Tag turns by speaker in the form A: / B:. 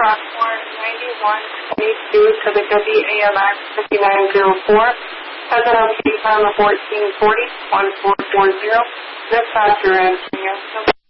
A: Rockmore 9122 to the WAMX 5904. Present on case on the 1440-1440. Dispatcher, Antonio.